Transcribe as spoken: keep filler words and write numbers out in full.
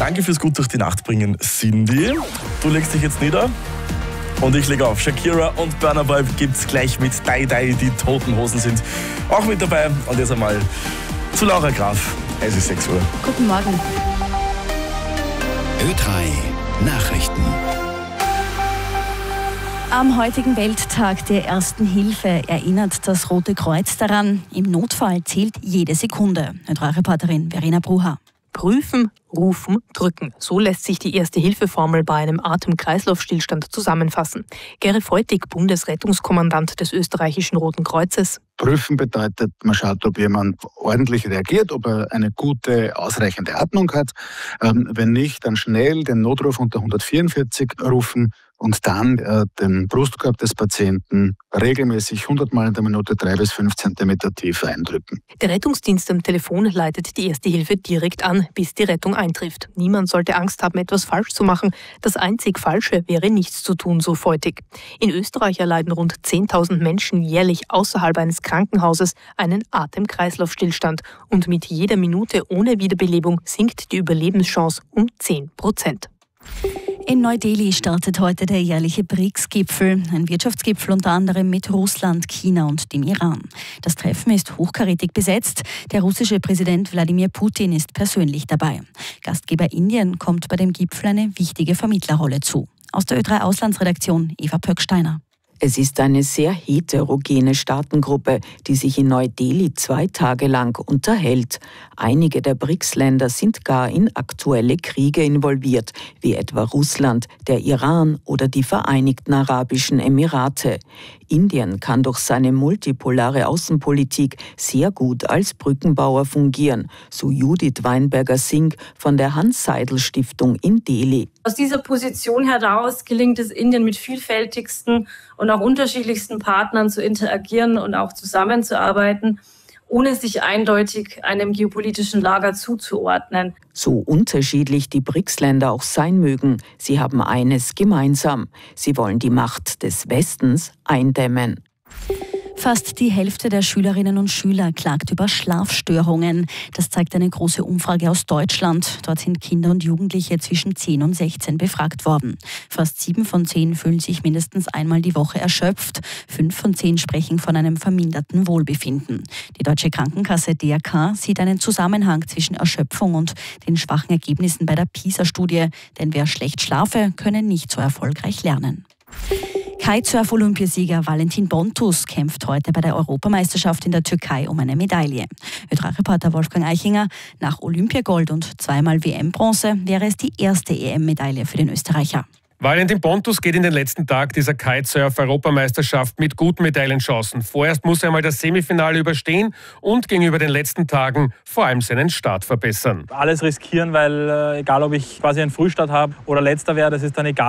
Danke fürs gut durch die Nacht bringen, Cindy. Du legst dich jetzt nieder und ich lege auf. Shakira und Burna Boy gibt's gleich mit Die Die. Die Toten Hosen sind auch mit dabei. Und jetzt einmal zu Laura Graf. Es ist sechs Uhr. Guten Morgen. Ö drei Nachrichten. Am heutigen Welttag der Ersten Hilfe erinnert das Rote Kreuz daran, im Notfall zählt jede Sekunde. Ö drei Reporterin Verena Brucher. Prüfen, rufen, drücken. So lässt sich die Erste-Hilfe-Formel bei einem Atem-Kreislauf-Stillstand zusammenfassen. Gary Feutig, Bundesrettungskommandant des österreichischen Roten Kreuzes. Prüfen bedeutet, man schaut, ob jemand ordentlich reagiert, ob er eine gute, ausreichende Atmung hat. Ähm, wenn nicht, dann schnell den Notruf unter hundertvierundvierzig rufen und dann äh, den Brustkorb des Patienten regelmäßig hundert Mal in der Minute drei bis fünf Zentimeter tief eindrücken. Der Rettungsdienst am Telefon leitet die Erste Hilfe direkt an, bis die Rettung eintrifft. Niemand sollte Angst haben, etwas falsch zu machen. Das einzig Falsche wäre, nichts zu tun, so Feutig. In Österreich erleiden rund zehntausend Menschen jährlich außerhalb eines Krankenhauses einen Atem-Kreislauf-Stillstand. Und mit jeder Minute ohne Wiederbelebung sinkt die Überlebenschance um zehn Prozent. In Neu-Delhi startet heute der jährliche B R I C S-Gipfel, ein Wirtschaftsgipfel unter anderem mit Russland, China und dem Iran. Das Treffen ist hochkarätig besetzt. Der russische Präsident Wladimir Putin ist persönlich dabei. Gastgeber Indien kommt bei dem Gipfel eine wichtige Vermittlerrolle zu. Aus der Ö drei Auslandsredaktion Eva Pöcksteiner. Es ist eine sehr heterogene Staatengruppe, die sich in Neu-Delhi zwei Tage lang unterhält. Einige der B R I C S-Länder sind gar in aktuelle Kriege involviert, wie etwa Russland, der Iran oder die Vereinigten Arabischen Emirate. Indien kann durch seine multipolare Außenpolitik sehr gut als Brückenbauer fungieren, so Judith Weinberger-Singh von der Hans-Seidel-Stiftung in Delhi. Aus dieser Position heraus gelingt es Indien mit vielfältigsten und auch unterschiedlichsten Partnern zu interagieren und auch zusammenzuarbeiten, ohne sich eindeutig einem geopolitischen Lager zuzuordnen. So unterschiedlich die B R I C S-Länder auch sein mögen, sie haben eines gemeinsam. Sie wollen die Macht des Westens eindämmen. Fast die Hälfte der Schülerinnen und Schüler klagt über Schlafstörungen. Das zeigt eine große Umfrage aus Deutschland. Dort sind Kinder und Jugendliche zwischen zehn und sechzehn befragt worden. Fast sieben von zehn fühlen sich mindestens einmal die Woche erschöpft. Fünf von zehn sprechen von einem verminderten Wohlbefinden. Die Deutsche Krankenkasse D R K sieht einen Zusammenhang zwischen Erschöpfung und den schwachen Ergebnissen bei der PISA-Studie. Denn wer schlecht schlafe, könne nicht so erfolgreich lernen. Kitesurf-Olympiasieger Valentin Bontus kämpft heute bei der Europameisterschaft in der Türkei um eine Medaille. Ö drei Reporter Wolfgang Eichinger: Nach Olympiagold und zweimal W M-Bronze wäre es die erste E M-Medaille für den Österreicher. Valentin Bontus geht in den letzten Tag dieser Kitesurf-Europameisterschaft mit guten Medaillenchancen. Vorerst muss er einmal das Semifinale überstehen und gegenüber den letzten Tagen vor allem seinen Start verbessern. Alles riskieren, weil äh, egal ob ich quasi einen Frühstart habe oder letzter wäre, das ist dann egal.